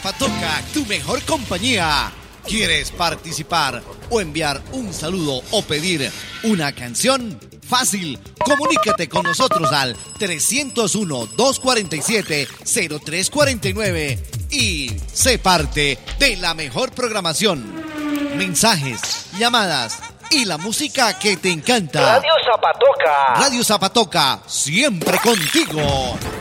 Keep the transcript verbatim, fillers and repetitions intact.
Zapatoca, tu mejor compañía. ¿Quieres participar o enviar un saludo o pedir una canción? Fácil, comunícate con nosotros al trescientos uno, doscientos cuarenta y siete, cero tres cuarenta y nueve y sé parte de la mejor programación. Mensajes, llamadas y la música que te encanta. Radio Zapatoca. Radio Zapatoca, siempre contigo.